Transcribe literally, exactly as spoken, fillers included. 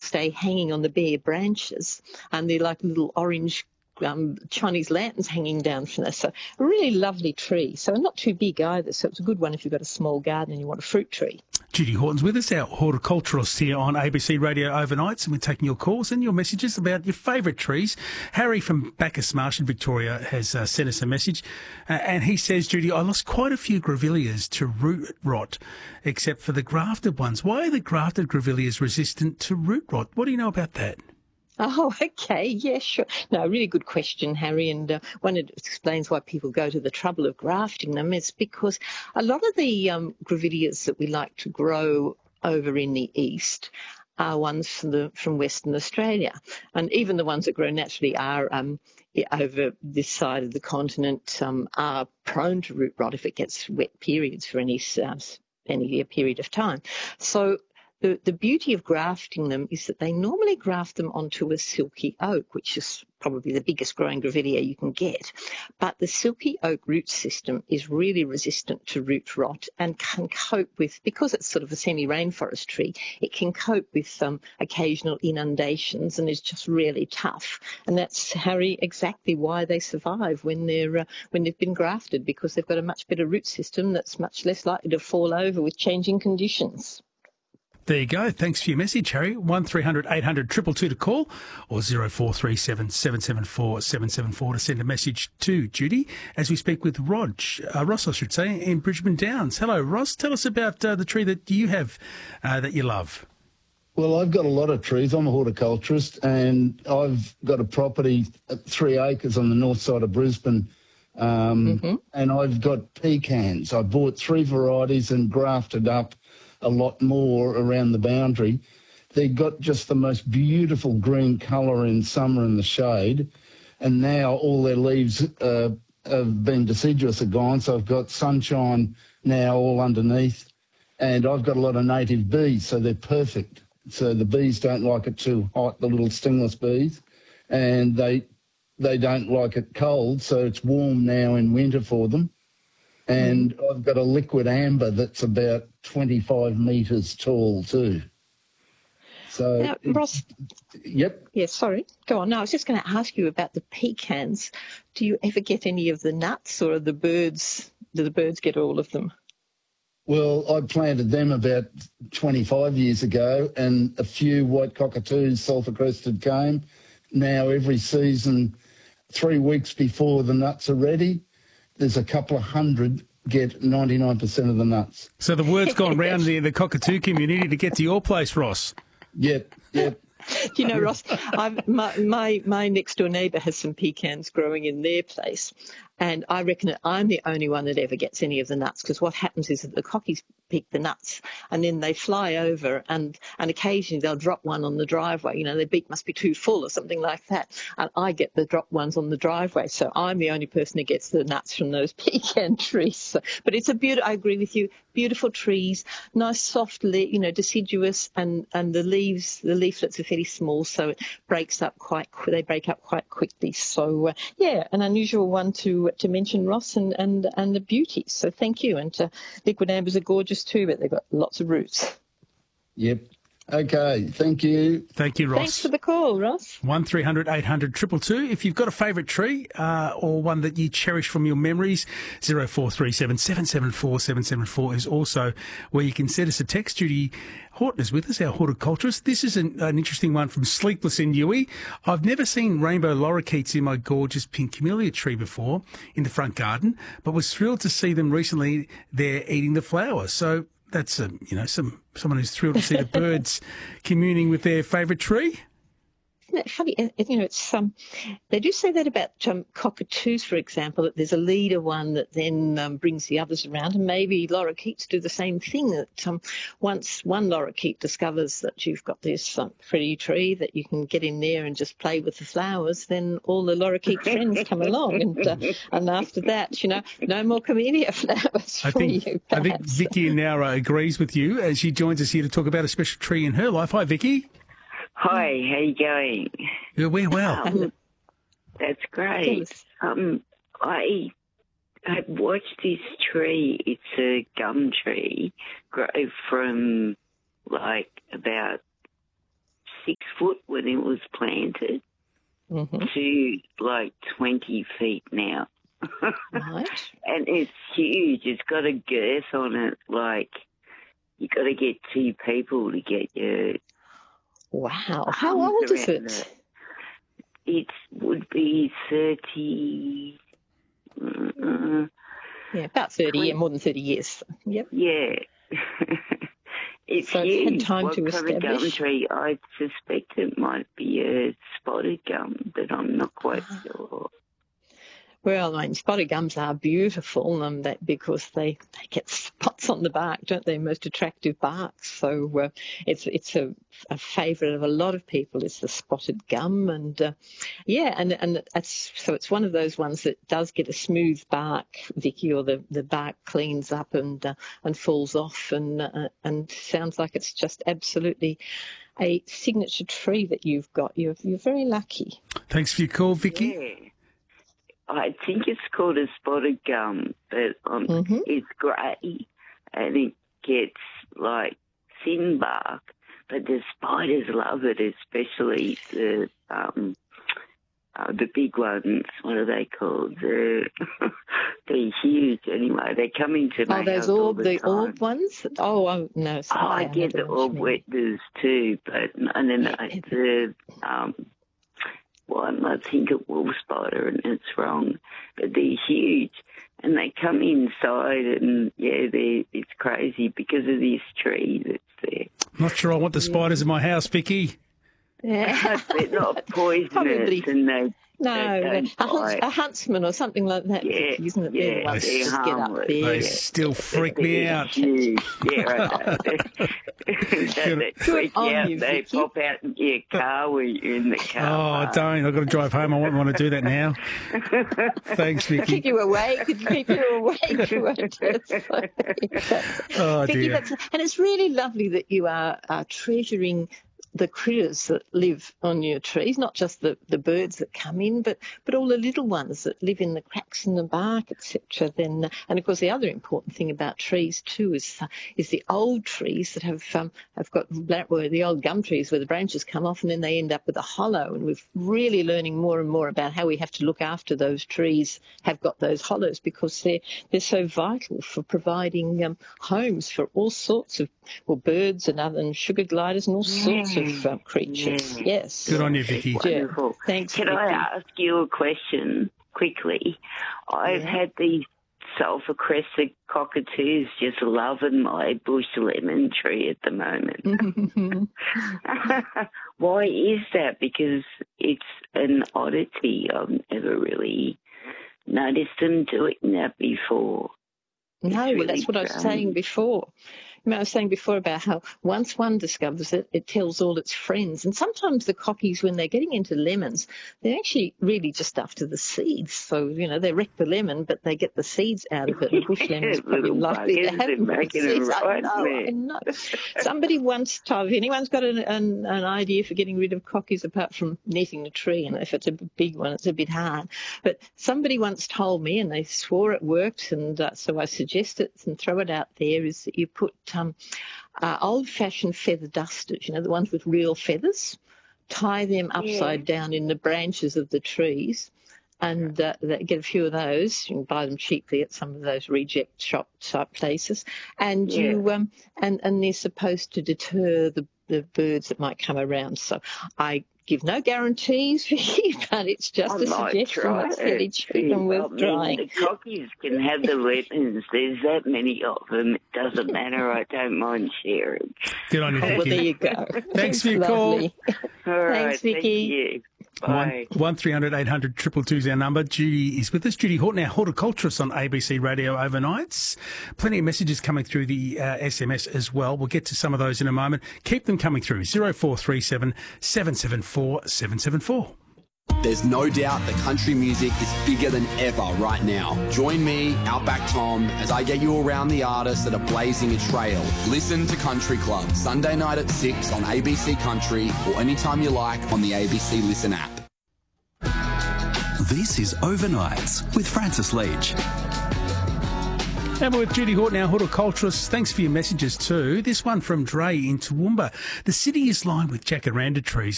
stay hanging on the bare branches, and they're like little orange um, Chinese lanterns hanging down from there. So a really lovely tree. So not too big either. So it's a good one if you've got a small garden and you want a fruit tree. Judy Horton's with us, our horticulturalist here on A B C Radio Overnights, and we're taking your calls and your messages about your favourite trees. Harry from Bacchus Marsh in Victoria has uh, sent us a message, uh, and he says, Judy, I lost quite a few grevilleas to root rot, except for the grafted ones. Why are the grafted grevilleas resistant to root rot? What do you know about that? Oh, okay. Yeah, sure. No, really good question, Harry. And uh, one, it explains why people go to the trouble of grafting them. It's because a lot of the um, grevilleas that we like to grow over in the east are ones from, the, from Western Australia. And even the ones that grow naturally are um, over this side of the continent um, are prone to root rot if it gets wet periods for any, uh, any period of time. So The, the beauty of grafting them is that they normally graft them onto a silky oak, which is probably the biggest growing grevillea you can get. But the silky oak root system is really resistant to root rot and can cope with, because it's sort of a semi-rainforest tree, it can cope with um, occasional inundations and is just really tough. And that's, Harry, exactly why they survive when they're uh, when they've been grafted, because they've got a much better root system that's much less likely to fall over with changing conditions. There you go. Thanks for your message, Harry. one three hundred eight hundred two two two to call, or zero four three seven seven seven four seven seven four to send a message to Judy as we speak with Rog, uh, Ross, I should say, in Bridgeman Downs. Hello, Ross. Tell us about uh, the tree that you have uh, that you love. Well, I've got a lot of trees. I'm a horticulturist, and I've got a property at three acres on the north side of Brisbane, um, mm-hmm. and I've got pecans. I bought three varieties and grafted up a lot more around the boundary. They got just the most beautiful green colour in summer in the shade, and now all their leaves uh, have been deciduous, are gone, so I've got sunshine now all underneath, and I've got a lot of native bees, so they're perfect. So the bees don't like it too hot, the little stingless bees, and they they don't like it cold, so it's warm now in winter for them. And mm. I've got a liquid amber that's about twenty-five metres tall too. So, now, Ross. Yep. Yeah, sorry. Go on. No, I was just going to ask you about the pecans. Do you ever get any of the nuts, or are the birds? Do the birds get all of them? Well, I planted them about twenty-five years ago, and a few white cockatoos, sulphur-crested, came. Now every season, three weeks before the nuts are ready, there's a couple of hundred get ninety-nine percent of the nuts. So the word's gone round the, the cockatoo community to get to your place, Ross. Yep, yep. You know, Ross, I've, my, my, my next-door neighbour has some pecans growing in their place, and I reckon that I'm the only one that ever gets any of the nuts, because what happens is that the cockies pick the nuts and then they fly over, and, and occasionally they'll drop one on the driveway. You know, their beak must be too full or something like that, and I get the dropped ones on the driveway, so I'm the only person who gets the nuts from those pecan trees. So, but it's a beautiful, I agree with you, beautiful trees, nice soft, le- you know, deciduous, and, and the leaves, the leaflets are fairly small, so it breaks up quite, qu- they break up quite quickly. So, uh, yeah, an unusual one to to mention, Ross, and, and, and the beauty. So thank you. And uh, liquid ambers are gorgeous too, but they've got lots of roots. Yep. Okay. Thank you. Thank you, Ross. Thanks for the call, Ross. one three hundred eight hundred two two two. If you've got a favourite tree uh, or one that you cherish from your memories, zero four three seven seven seven four seven seven four is also where you can send us a text. Judy Horton is with us, our horticulturist. This is an, an interesting one from Sleepless in Newey. I've never seen rainbow lorikeets in my gorgeous pink camellia tree before in the front garden, but was thrilled to see them recently there eating the flowers. So that's a, you know, some someone who's thrilled to see the birds communing with their favourite tree. Isn't it funny? You know, it's um, they do say that about um, cockatoos, for example, that there's a leader one that then um, brings the others around, and maybe lorikeets do the same thing. That um, once one lorikeet discovers that you've got this um, pretty tree that you can get in there and just play with the flowers, then all the lorikeet friends come along, and uh, and after that, you know, no more camellia flowers I for think, you. I think Vicky in Nowra agrees with you as she joins us here to talk about a special tree in her life. Hi, Vicky. Hi, how you going? Yeah, we're well. Um, that's great. Um, I I watched this tree. It's a gum tree, grow from like about six foot when it was planted Mm-hmm. to like twenty feet now. Right. And it's huge. It's got a girth on it. Like, you got to get two people to get your. Wow. How arms old is around it? It would be thirty. Uh, Yeah, about thirty, twenty yeah, more than thirty years. Yep. yeah. It's So it's huge. had time what to kind of gum establish. tree? I suspect it might be a spotted gum, but I'm not quite sure. Well, I mean, spotted gums are beautiful, um, that because they, they get spots on the bark, don't they? Most attractive barks. So uh, it's it's a, a favourite of a lot of people. Is the spotted gum, and uh, yeah, and and it's so it's one of those ones that does get a smooth bark, Vicky, or the, the bark cleans up and uh, and falls off, and uh, and sounds like it's just absolutely a signature tree that you've got. You're you're very lucky. Thanks for your call, Vicky. Yeah. I think it's called a spotted gum, but um, Mm-hmm. it's grey and it gets like thin bark, but the spiders love it, especially the um, uh, the big ones. What are they called? They're, they're huge anyway. They come into my Oh, those house all orb, the, the time. orb ones? Oh, oh no. Oh, Sorry, I get the know what orb you mean. wetters too, but and then Yeah. I, the um, one I think a wolf spider, and it's wrong, but they're huge, and they come inside, and yeah, they it's crazy because of this tree that's there. Not sure I want the spiders in my house, Vicky. Yeah. They're not poisonous, Probably. and they No, They a, don't hunts, bite. a huntsman or something like that, Yeah, Vicky, isn't it? They're the yeah, ones that they're just get up harmless. there. They Yeah. still freak me they're out. huge. Yeah, right. they, they freak on you out. you, They Vicky. pop out in your car when you're in the car. Oh, park. don't. I've got to drive home. I won't want to do that now. Thanks, Keep Vicky. you awake, keep you awake. won't it? So, Oh, Vicky, dear. that's, and it's really lovely that you are, are treasuring the critters that live on your trees, not just the, the birds that come in, but, but all the little ones that live in the cracks in the bark, et cetera. Then, and of course, the other important thing about trees too is uh, is the old trees that have um, have got well, the old gum trees where the branches come off and then they end up with a hollow. And we're really learning more and more about how we have to look after those trees have got those hollows, because they're they're so vital for providing um, homes for all sorts of well birds and other and sugar gliders and all sorts of um, creatures. Yeah. Yes. Good on you, Vicky. Yeah. Wonderful. Thanks, Can I Vicky. ask you a question quickly? I've Yeah. had these sulphur-crested cockatoos just loving my bush lemon tree at the moment. Why is that? Because it's an oddity. I've never really noticed them doing that before. No, well, really that's what I was strange. saying before. You know, I was saying before about how once one discovers it, it tells all its friends. And sometimes the cockies, when they're getting into lemons, they're actually really just after the seeds. So, you know, they wreck the lemon, but they get the seeds out of it. And bush lemon's probably Little likely to buggers, have they're more making it seeds. I right know, there. I know. Somebody once told, if anyone's got an, an, an idea for getting rid of cockies apart from netting the tree, and if it's a big one, it's a bit hard. But somebody once told me, and they swore it worked, and uh, so I suggest it and throw it out there, is that you put um, uh, old-fashioned feather dusters, you know, the ones with real feathers, tie them upside down in the branches of the trees, and uh, they get a few of those. You can buy them cheaply at some of those reject shop type places, and Yeah. you um, and and they're supposed to deter the the birds that might come around. So I give no guarantees, but it's just I a might suggestion. try It's fairly it. cheap and Well, worth I mean, trying. the cockies can have the lemons. There's that many of them. It doesn't matter. I don't mind sharing. Good on you, Oh, well, there Vicky. you go. Thanks for your call. Lovely. All right. Thanks, Vicky. Thank you. One Bye. one three hundred eight hundred triple two is our number. Judy is with us. Judy Horton, our horticulturist on A B C Radio overnights. Plenty of messages coming through the uh, S M S as well. We'll get to some of those in a moment. Keep them coming through. zero four three seven, seven seven four, seven seven four. There's no doubt that country music is bigger than ever right now. Join me, Outback Tom, as I get you around the artists that are blazing a trail. Listen to Country Club, Sunday night at six on A B C Country, or anytime you like on the A B C Listen app. This is Overnights with Francis Leach. And we're with Judy Horton, our horticulturist. Thanks for your messages too. This one from Dre in Toowoomba. The city is lined with jacaranda trees.